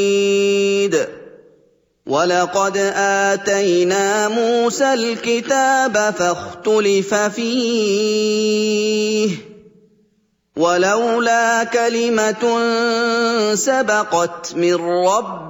وَلَقَدْ آتَيْنَا مُوسَى الْكِتَابَ فَاخْتُلِفَ فِيهِ ۚ وَلَوْلَا كَلِمَةٌ سَبَقَتْ مِن رَّبِّكَ